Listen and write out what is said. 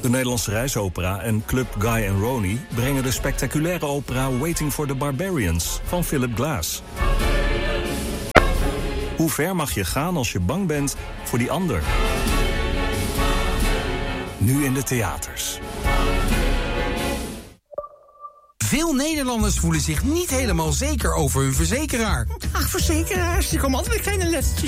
De Nederlandse Reisopera en Club Guy and Ronnie brengen de spectaculaire opera Waiting for the Barbarians van Philip Glass. Hoe ver mag je gaan als je bang bent voor die ander? Nu in de theaters. Veel Nederlanders voelen zich niet helemaal zeker over hun verzekeraar. Ach, verzekeraars, die komen altijd met kleine lettertjes